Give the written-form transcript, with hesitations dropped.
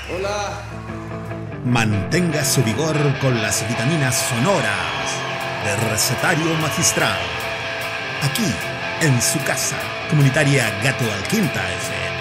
Hola. Mantenga su vigor con las vitaminas sonoras de Recetario Magistral. Aquí, en su casa, comunitaria Gato Alquinta FM.